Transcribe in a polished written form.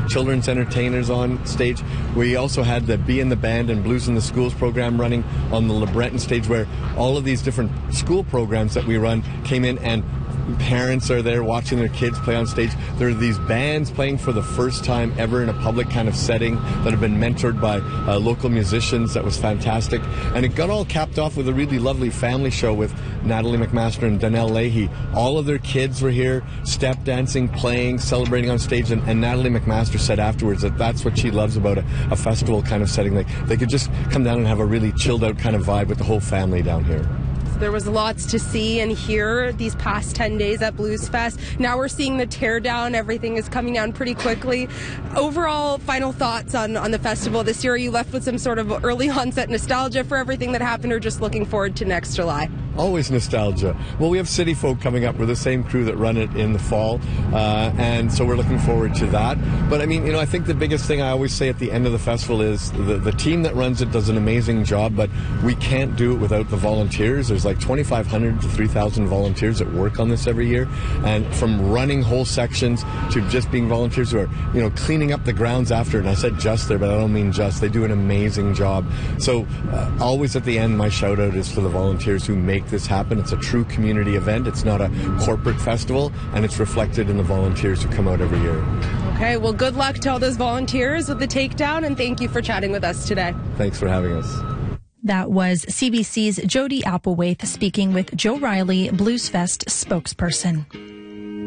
children's entertainers on stage. We also had the Be in the Band and Blues in the Schools program running on the LeBreton stage, where all of these different school programs that we run came in, and parents are there watching their kids play on stage. There are these bands playing for the first time ever in a public kind of setting that have been mentored by local musicians. That was fantastic. And it got all capped off with a really lovely family show with Natalie McMaster and Donnell Leahy. All of their kids were here, step dancing, playing, celebrating on stage. And Natalie McMaster said afterwards that that's what she loves about a festival kind of setting. They could just come down and have a really chilled out kind of vibe with the whole family down here. There was lots to see and hear these past 10 days at Blues Fest. Now we're seeing the teardown. Everything is coming down pretty quickly. Overall, final thoughts on the festival this year? Are you left with some sort of early onset nostalgia for everything that happened, or just looking forward to next July? Always nostalgia. Well, we have City Folk coming up. We're the same crew that run it in the fall, and so we're looking forward to that. But I mean, I think the biggest thing I always say at the end of the festival is the team that runs it does an amazing job, but we can't do it without the volunteers. There's like 2,500 to 3,000 volunteers that work on this every year, and from running whole sections to just being volunteers who are, cleaning up the grounds after. And I said just there, but I don't mean just. They do an amazing job. So always at the end, my shout out is for the volunteers who make this happen. It's a true community event. It's not a corporate festival, and it's reflected in the volunteers who come out every year. Okay, well, good luck to all those volunteers with the takedown, and thank you for chatting with us today. Thanks for having us. That was CBC's Jody Applewhite speaking with Joe Riley, Blues Fest spokesperson.